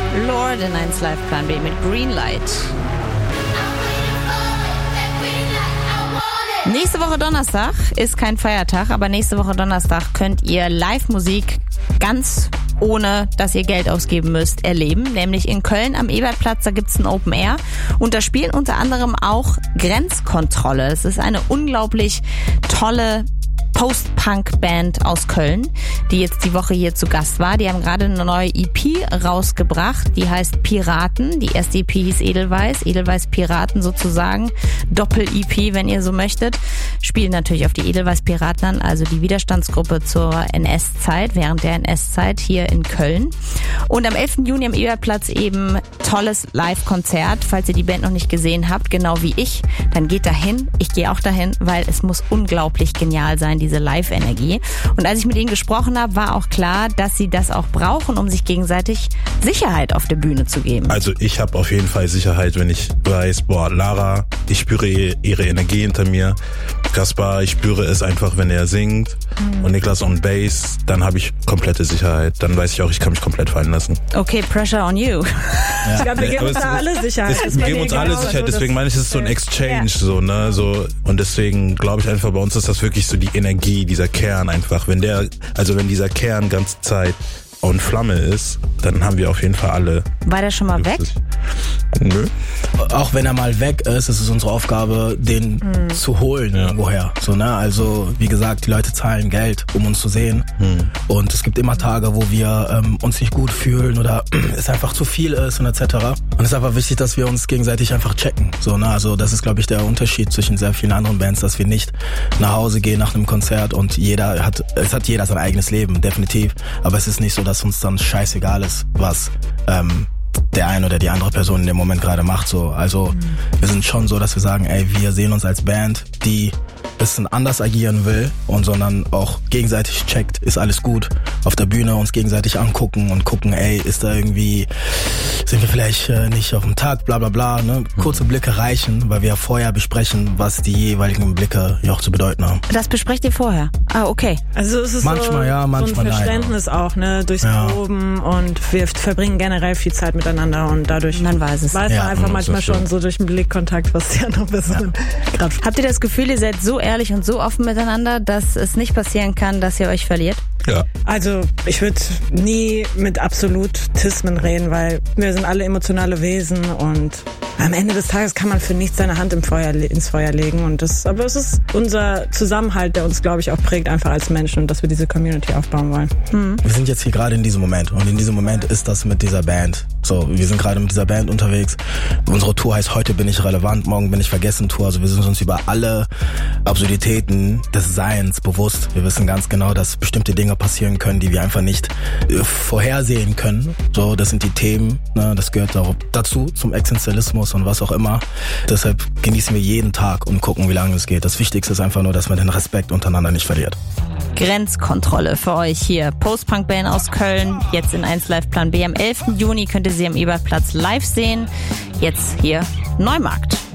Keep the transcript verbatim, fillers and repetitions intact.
Lord in eins Live Plan B mit Greenlight. Nächste Woche Donnerstag ist kein Feiertag, aber nächste Woche Donnerstag könnt ihr Live-Musik ganz ohne, dass ihr Geld ausgeben müsst, erleben. Nämlich in Köln am Ebertplatz, da gibt's ein Open Air. Und da spielen unter anderem auch Grenzkontrolle. Es ist eine unglaublich tolle Post-Punk-Band aus Köln, die jetzt die Woche hier zu Gast war. Die haben gerade eine neue E P rausgebracht, die heißt Piraten. Die erste E P hieß Edelweiß, Edelweiß Piraten sozusagen. Doppel-E P, wenn ihr so möchtet. Spielen natürlich auf die Edelweiß Piraten an, also die Widerstandsgruppe zur N S-Zeit, während der N S-Zeit hier in Köln. Und am elften Juni am Ebertplatz eben tolles Live-Konzert. Falls ihr die Band noch nicht gesehen habt, genau wie ich, dann geht dahin. Ich gehe auch dahin, weil es muss unglaublich genial sein, diese Live-Energie. Und als ich mit ihnen gesprochen habe, war auch klar, dass sie das auch brauchen, um sich gegenseitig Sicherheit auf der Bühne zu geben. Also ich habe auf jeden Fall Sicherheit, wenn ich weiß, boah, Lara, ich spüre ihre Energie hinter mir. Kaspar, ich spüre es einfach, wenn er singt. Mhm. Und Niklas on Bass, dann habe ich komplette Sicherheit. Dann weiß ich auch, ich kann mich komplett fallen lassen. Okay, pressure on you. Ja. Ich glaube, wir geben uns da alle Sicherheit. Wir geben uns alle Sicherheit, deswegen meine ich, es ist so ein Exchange, ja. so, ne, so. Und deswegen glaube ich einfach, bei uns ist das wirklich so die Energie, dieser Kern einfach. Wenn der, also wenn dieser Kern ganze Zeit und Flamme ist, dann haben wir auf jeden Fall alle. War der schon mal weg? Nö. Auch wenn er mal weg ist, ist es unsere Aufgabe, den hm. zu holen, ja. woher. So, ne? Also, wie gesagt, die Leute zahlen Geld, um uns zu sehen. Hm. Und es gibt immer Tage, wo wir ähm, uns nicht gut fühlen oder es einfach zu viel ist und et cetera. Und es ist einfach wichtig, dass wir uns gegenseitig einfach checken. So, ne? Also, das ist, glaube ich, der Unterschied zwischen sehr vielen anderen Bands, dass wir nicht nach Hause gehen nach einem Konzert und jeder hat, es hat jeder sein eigenes Leben, definitiv. Aber es ist nicht so, dass uns dann scheißegal ist, was ähm, der eine oder die andere Person in dem Moment gerade macht. So. Also mhm. wir sind schon so, dass wir sagen, ey, wir sehen uns als Band, die ein bisschen anders agieren will und sondern auch gegenseitig checkt, ist alles gut, auf der Bühne uns gegenseitig angucken und gucken, ey, ist da irgendwie, sind wir vielleicht äh, nicht auf dem Tag, bla bla bla, ne? Kurze Blicke reichen, weil wir vorher besprechen, was die jeweiligen Blicke ja auch zu bedeuten haben. Das besprecht ihr vorher? Ah, okay. Also es ist manchmal so, ja, manchmal so ein Verständnis nein. auch, ne, durchs ja. Proben und wir verbringen generell viel Zeit miteinander und dadurch man weiß es. weiß ja, man einfach manchmal schon so durch den Blickkontakt, was die andere Person ja. gerade. Habt ihr das Gefühl, ihr seid so ehrlich und so offen miteinander, dass es nicht passieren kann, dass ihr euch verliert? Ja. Also ich würde nie mit Absolutismen reden, weil wir sind alle emotionale Wesen und am Ende des Tages kann man für nichts seine Hand im Feuer, ins Feuer legen. Und das, aber es ist unser Zusammenhalt, der uns, glaube ich, auch prägt, einfach als Menschen und dass wir diese Community aufbauen wollen. Mhm. Wir sind jetzt hier gerade in diesem Moment und in diesem Moment ist das mit dieser Band. So, wir sind gerade mit dieser Band unterwegs. Unsere Tour heißt Heute bin ich relevant, morgen bin ich vergessen Tour. Also wir sind uns über alle Absurditäten des Seins bewusst. Wir wissen ganz genau, dass bestimmte Dinge passieren können, die wir einfach nicht äh, vorhersehen können. So, das sind die Themen, ne, das gehört auch dazu, zum Existenzialismus und was auch immer. Deshalb genießen wir jeden Tag und gucken, wie lange es geht. Das Wichtigste ist einfach nur, dass man den Respekt untereinander nicht verliert. Grenzkontrolle für euch hier. Post-Punk-Band aus Köln, jetzt in eins Live Plan B. Am elften Juni könnt ihr sie am Ebertplatz live sehen. Jetzt hier Neumarkt.